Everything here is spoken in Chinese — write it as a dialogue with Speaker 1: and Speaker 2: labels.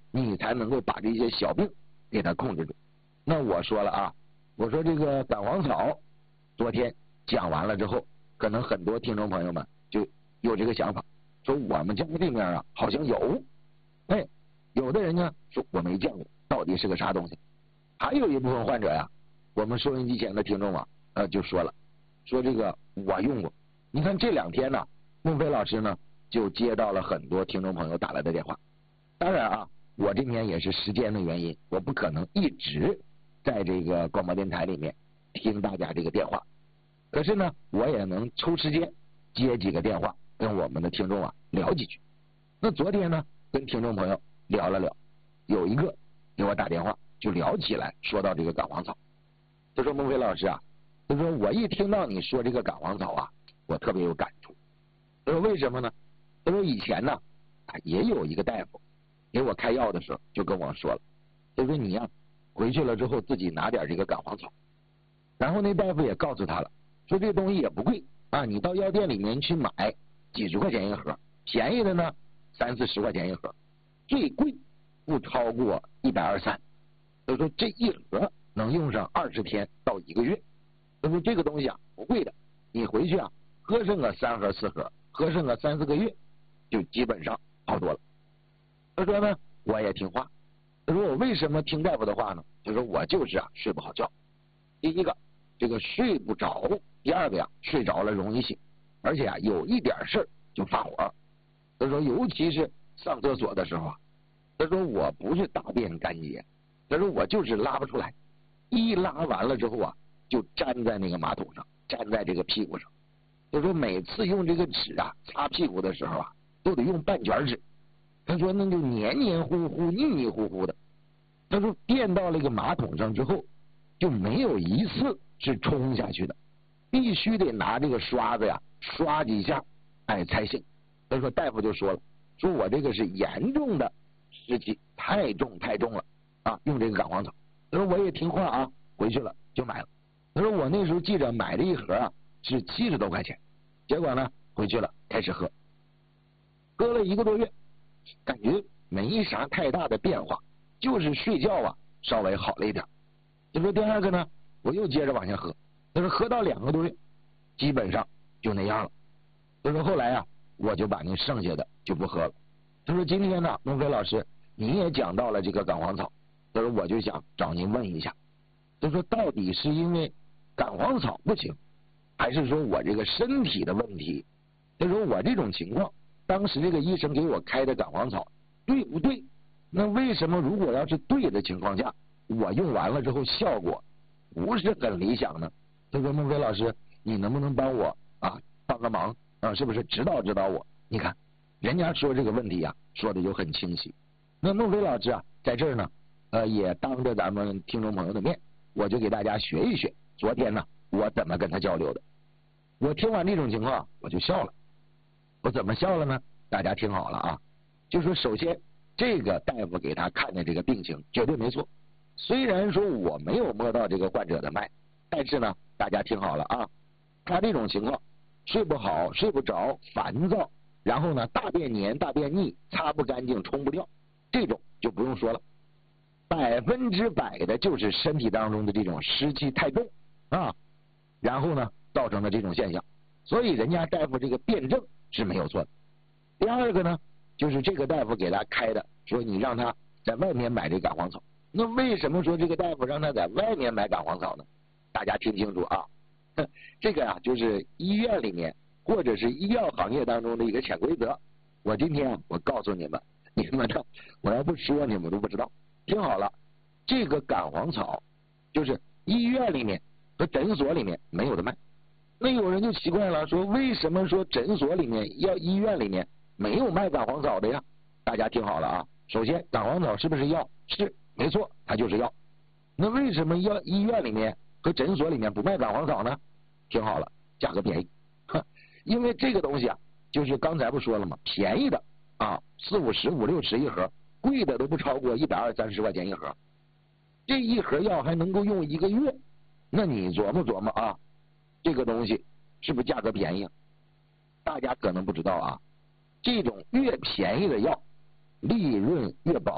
Speaker 1: 你才能够把这些小病给它控制住。那我说了啊，我说这个感黄草，昨天讲完了之后，可能很多听众朋友们就有这个想法，说我们家这面啊好像有，有的人呢说我没见过，到底是个啥东西？还有一部分患者呀，我们收音机前的听众啊，就说了，说这个我用过。你看这2天呢，孟非老师呢就接到了很多听众朋友打来的电话。当然啊，我这边也是时间的原因，我不可能一直在这个广播电台里面听大家这个电话。可是呢，我也能抽时间接几个电话，跟我们的听众啊聊几句。那昨天呢，跟听众朋友聊了聊，有一个给我打电话，就聊起来，说到这个感黄草。他说孟非老师啊，他说我一听到你说这个感黄草啊，我特别有感触。他说为什么呢？他说以前呢，也有一个大夫给我开药的时候就跟我说了，他说你呀回去了之后自己拿点这个感黄草，然后那大夫也告诉他了，说这东西也不贵啊，你到药店里面去买，几十块钱一盒，便宜的呢30-40块钱一盒，最贵不超过123。他说这一盒能用上20天到1个月。他说这个东西啊不贵的，你回去啊喝上个3盒4盒，喝上个3-4个月，就基本上好多了。他说呢，我也听话。他说我为什么听大夫的话呢？他说我就是睡不好觉。第一个，这个睡不着；第二个呀，睡着了容易醒，而且有一点事儿就发火。他说尤其是上厕所的时候啊，他说我不是大便干结，他说我就是拉不出来，一拉完了之后啊，就粘在那个马桶上，粘在这个屁股上。他说每次用这个纸啊擦屁股的时候啊，都得用半卷纸。他说那就黏黏糊糊、腻腻糊糊的。他说垫到那个马桶上之后，就没有一次是冲下去的，必须得拿这个刷子呀刷几下，才行。他说大夫就说了，说我这个是严重的湿气，太重了啊，用这个感黄草。他说我也听话啊，回去了就买了。他说我那时候记着买了一盒啊是70多块钱，结果呢回去了开始喝，喝了1个多月，感觉没啥太大的变化，就是睡觉啊稍微好了一点。他说第二个呢，我又接着往下喝，他说喝到2个多月，基本上就那样了。他说后来啊，我就把那剩下的就不喝了。他说今天呢，孟非老师你也讲到了这个感黄草，他说我就想找您问一下，他说到底是因为感黄草不行，还是说我这个身体的问题？他说我这种情况，当时这个医生给我开的感黄草对不对？那为什么如果要是对的情况下，我用完了之后效果不是很理想呢？他说孟非老师，你能不能帮我帮个忙啊？是不是指导指导我？你看人家说这个问题说的就很清晰。那孟非老师在这儿呢也当着咱们听众朋友的面，我就给大家学一学昨天呢我怎么跟他交流的。我听完这种情况我就笑了。我怎么笑了呢？大家听好了啊，就说首先这个大夫给他看的这个病情绝对没错，虽然说我没有摸到这个患者的脉，但是呢大家听好了啊，他这种情况睡不好、睡不着、烦躁，然后呢大便黏、大便腻、擦不干净、冲不掉，这种就不用说了，100%的就是身体当中的这种湿气太重然后呢造成的这种现象，所以人家大夫这个辩证是没有错的。第二个呢，就是这个大夫给他开的，说你让他在外面买这感黄草。那为什么说这个大夫让他在外面买感黄草呢？大家听清楚啊，这个就是医院里面或者是医药行业当中的一个潜规则。我今天我告诉你们，你们呢，我要不说你们都不知道。听好了，这个感黄草就是医院里面和诊所里面没有的卖。那有人就奇怪了，说为什么说诊所里面医院里面没有卖感黄草的呀？大家听好了啊，首先感黄草是不是药？是，没错，它就是药。那为什么医院里面和诊所里面不卖感黄草呢？听好了，价格便宜。因为这个东西就是刚才不说了吗？便宜的40-50、50-60一盒，贵的都不超过120-130块钱一盒。这一盒药还能够用1个月，那你琢磨琢磨这个东西是不是价格便宜？大家可能不知道这种越便宜的药利润越薄。